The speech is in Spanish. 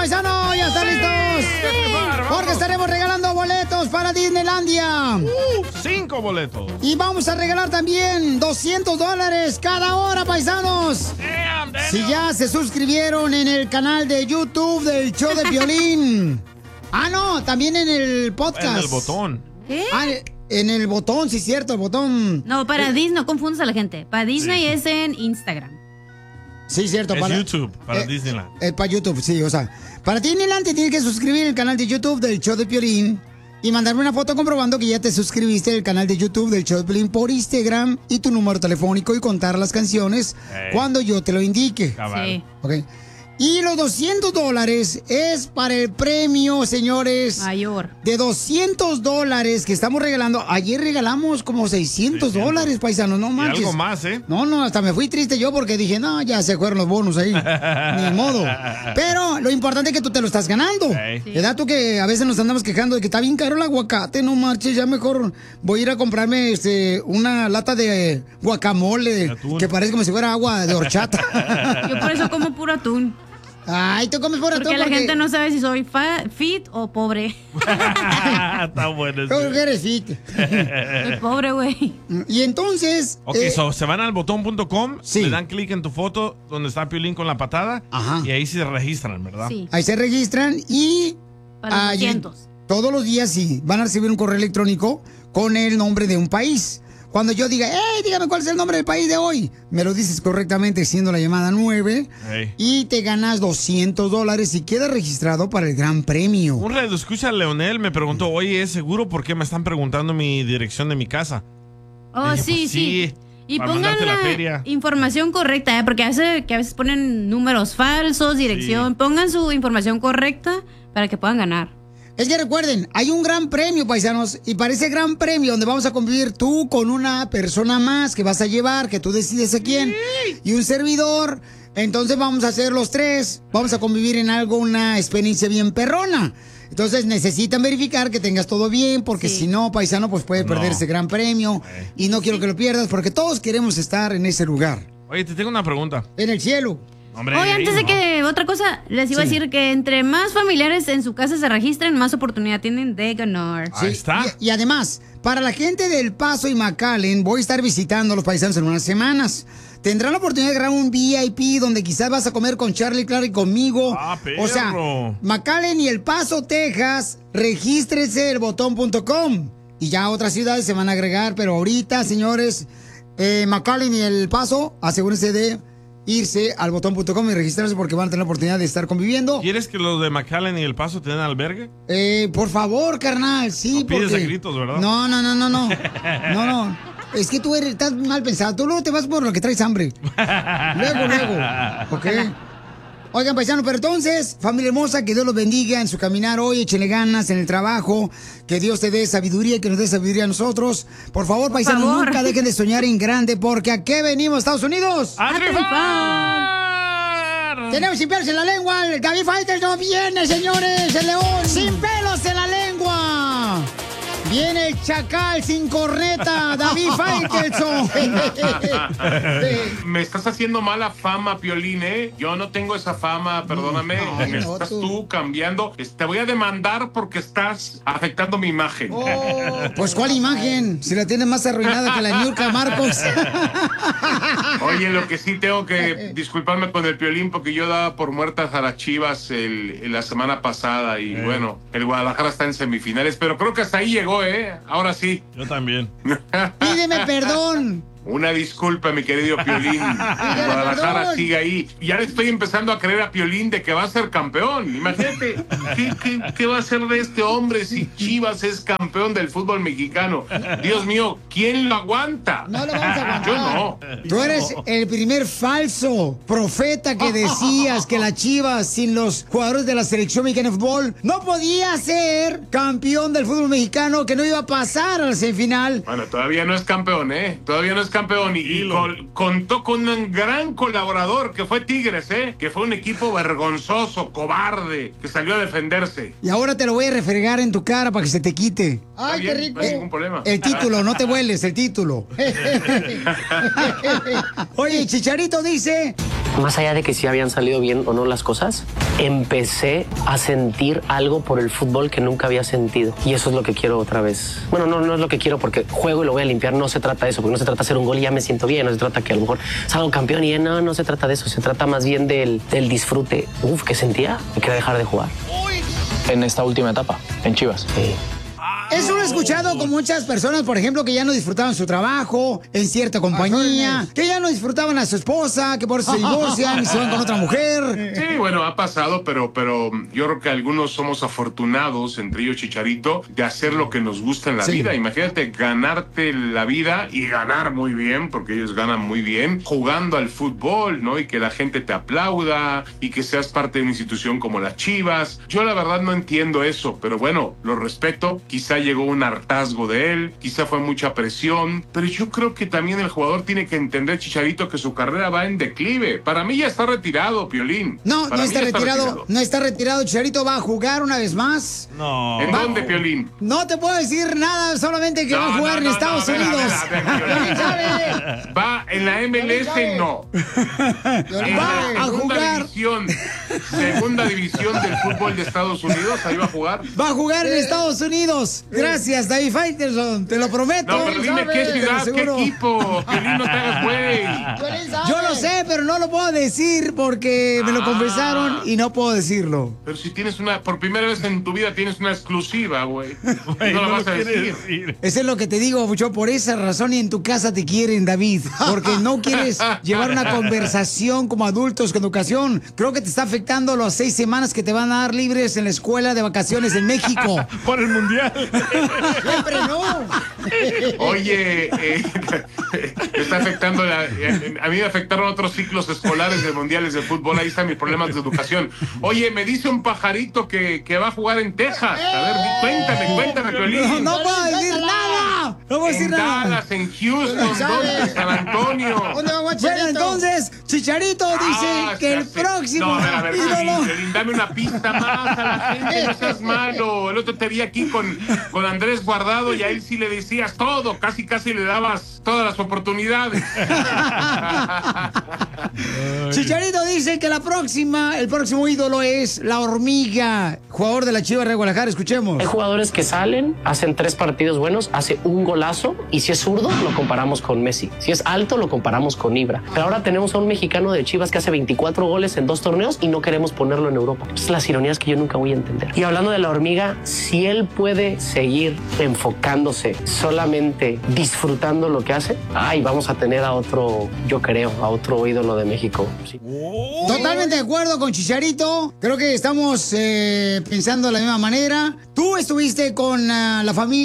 paisano? ¿Ya están listos? Porque estaremos regalando boletos para Disneylandia. 5 boletos. Y vamos a regalar también $200 cada hora, paisanos. Damn. Si ya se suscribieron en el canal de YouTube del show de Piolín. Ah, no, también en el podcast. En el botón. ¿Qué? Ah, en el botón, sí, cierto, el botón. No, para Disney, no confundas a la gente. Para Disney es en Instagram. Sí, cierto. Es YouTube, para Disneyland. Para YouTube, sí, o sea. Para Disneyland te tienes que suscribir al canal de YouTube del show de Piolín y mandarme una foto comprobando que ya te suscribiste al canal de YouTube del show de Piolín por Instagram y tu número telefónico y contar las canciones cuando yo te lo indique. Sí. Ok. Y los $200 es para el premio, señores. Mayor. De $200 que estamos regalando. Ayer regalamos como $600, paisanos. No manches. Y algo más, ¿eh? No, hasta me fui triste yo porque dije, no, ya se fueron los bonos ahí. Ni modo. Pero lo importante es que tú te lo estás ganando. Sí. ¿Verdad? Tú que a veces nos andamos quejando de que está bien caro el aguacate. No marches, ya mejor voy a ir a comprarme una lata de guacamole que parece como si fuera agua de horchata. Yo por eso como puro atún. Ay, tú comes por atún porque la gente no sabe si soy fit o pobre. Está bueno. Tú eres fit. Soy pobre, güey. Y entonces... Ok, se van al botón.com, le dan clic en tu foto donde está Piolín con la patada. Ajá. Y ahí se registran, ¿verdad? Sí. Ahí se registran y... Para los 200. Todos los días sí, van a recibir un correo electrónico con el nombre de un país. Cuando yo diga, dígame cuál es el nombre del país de hoy, me lo dices correctamente siendo la llamada 9 y te ganas $200 y quedas registrado para el gran premio. Un radio escucha, Leonel, me preguntó, oye, ¿es seguro? ¿Por qué me están preguntando mi dirección de mi casa? Oh, dije, sí, pues, sí. Y para pongan mandarte la la feria. información correcta, porque a veces ponen números falsos, dirección. Sí. Pongan su información correcta para que puedan ganar. Es que recuerden, hay un gran premio, paisanos, y para ese gran premio donde vamos a convivir tú con una persona más que vas a llevar, que tú decides a quién, y un servidor, entonces vamos a hacer los tres, vamos a convivir en algo, una experiencia bien perrona. Entonces necesitan verificar que tengas todo bien, porque si no, paisano, pues puede perder ese gran premio, y no quiero que lo pierdas, porque todos queremos estar en ese lugar. Oye, te tengo una pregunta. En el cielo. Hombre, Oye, antes de que otra cosa, les iba a decir que entre más familiares en su casa se registren, más oportunidad tienen de ganar. Ahí está. Y además, para la gente del Paso y McAllen, voy a estar visitando a los paisanos en unas semanas. Tendrán la oportunidad de agarrar un VIP donde quizás vas a comer con Charlie, Clara y conmigo. Perro. O sea, McAllen y El Paso, Texas, regístrese el botón.com. Y ya otras ciudades se van a agregar, pero ahorita, señores, McAllen y El Paso, asegúrense de irse al botón.com y registrarse porque van a tener la oportunidad de estar conviviendo. ¿Quieres que los de McAllen y El Paso te den albergue? Por favor, carnal, sí, pides porque... a gritos, ¿verdad? No. No. Es que tú estás mal pensado. Tú luego te vas por lo que traes hambre. Luego. ¿Ok? Oigan, paisanos, pero entonces, familia hermosa, que Dios los bendiga en su caminar hoy, échenle ganas en el trabajo, que Dios te dé sabiduría y que nos dé sabiduría a nosotros. Por favor, paisanos, nunca dejen de soñar en grande, porque ¿a qué venimos, Estados Unidos? ¡A triunfar! Tenemos sin pelos en la lengua, el David Fighters no viene, señores, el león, sin pelos en la lengua. Viene el chacal sin corneta, David Faitelson. Me estás haciendo mala fama, Piolín, ¿eh? Yo no tengo esa fama, perdóname. Me estás tú cambiando. Te voy a demandar porque estás afectando mi imagen. Pues, ¿cuál imagen? Si la tienes más arruinada que la Niurka Marcos. Oye, lo que sí tengo que disculparme con el Piolín porque yo daba por muertas a las Chivas la semana pasada y bueno, el Guadalajara está en semifinales, pero creo que hasta ahí llegó, ¿eh? Ahora sí. Yo también. Pídeme perdón. Una disculpa, mi querido Piolín. Guadalajara sigue ahí. Ya le estoy empezando a creer a Piolín de que va a ser campeón. Imagínate, ¿qué va a hacer de este hombre si Chivas es campeón del fútbol mexicano? Dios mío, ¿quién lo aguanta? No lo vamos a aguantar. Yo no. Tú eres el primer falso profeta que decías que la Chivas, sin los jugadores de la selección mexicana de fútbol, no podía ser campeón del fútbol mexicano, que no iba a pasar a la semifinal. Bueno, todavía no es campeón, ¿eh? Todavía no es campeón y contó con un gran colaborador que fue Tigres, que fue un equipo vergonzoso, cobarde, que salió a defenderse. Y ahora te lo voy a refregar en tu cara para que se te quite. Ay, qué rico. No hay ningún problema. El título, no te vueles, el título. Oye, Chicharito dice más allá de que si habían salido bien o no las cosas, empecé a sentir algo por el fútbol que nunca había sentido. Y eso es lo que quiero otra vez. Bueno, no es lo que quiero porque juego y lo voy a limpiar. No se trata de eso, porque no se trata de hacer un gol y ya me siento bien. No se trata que a lo mejor salgo campeón y no se trata de eso. Se trata más bien del disfrute. Que sentía y quería dejar de jugar. En esta última etapa, en Chivas. Sí. Eso lo he escuchado con muchas personas, por ejemplo, que ya no disfrutaban su trabajo en cierta compañía, que ya no disfrutaban a su esposa, que por eso se divorcian y se van con otra mujer. Sí, bueno, ha pasado, pero yo creo que algunos somos afortunados, entre ellos Chicharito, de hacer lo que nos gusta en la vida. Imagínate ganarte la vida y ganar muy bien, porque ellos ganan muy bien, jugando al fútbol, ¿no? Y que la gente te aplauda y que seas parte de una institución como las Chivas. Yo la verdad no entiendo eso, pero bueno, lo respeto. Quizá llegó un hartazgo de él, quizá fue mucha presión, pero yo creo que también el jugador tiene que entender, Chicharito, que su carrera va en declive. Para mí ya está retirado, Piolín. No está retirado. No está retirado. Chicharito va a jugar una vez más. No. ¿En dónde, Piolín? No te puedo decir nada, solamente que va a jugar en Estados Unidos. Piolín sabe. Va en la MLS, no. Va a jugar. Segunda división del fútbol de Estados Unidos, ahí va a jugar. Va a jugar en Estados Unidos. Gracias, David Faitelson, te lo prometo. No, pero dime qué ciudad, qué equipo. Piolín, no te hagas güey. Yo lo sé, pero no lo puedo decir porque me lo confesaron y no puedo decirlo. Pero si tienes por primera vez en tu vida tienes una exclusiva, güey. No la vas a decir. Eso es lo que te digo, mucho por esa razón y en tu casa te quieren, David. Porque no quieres llevar una conversación como adultos con educación. Creo que te está afectando las 6 semanas que te van a dar libres en la escuela de vacaciones en México. Por el mundial. Siempre no. Oye, me está afectando a mí me afectaron otros ciclos escolares de mundiales de fútbol. Ahí están mis problemas de educación. Oye, me dice un pajarito que va a jugar en Texas. A ver, cuéntame, Piolín. No puedo decir nada. No puedo decir nada. En Dallas, en Houston, ¿dónde? San Antonio. ¿Dónde va Chicharito? Bueno, entonces, Chicharito dice que el próximo. No, a ver, Piolín, dame una pista más a la gente, no seas malo. El otro te vi aquí con Andrés Guardado y a él sí le decías todo, casi le dabas todas las oportunidades. Chicharito dice que el próximo ídolo es la hormiga, jugador de la Chivas de Guadalajara. Escuchemos. Hay jugadores que salen, hacen 3 partidos buenos, hace un golazo y si es zurdo lo comparamos con Messi, si es alto lo comparamos con Ibra. Pero ahora tenemos a un mexicano de Chivas que hace 24 goles en 2 torneos y no queremos ponerlo en Europa. Es las ironías que yo nunca voy a entender. Y hablando de la hormiga, si él puede seguir enfocándose solamente disfrutando lo que hace, vamos a tener a otro, yo creo, a otro ídolo de México. Sí. Totalmente de acuerdo con Chicharito. Creo que estamos pensando de la misma manera. Tú estuviste con la familia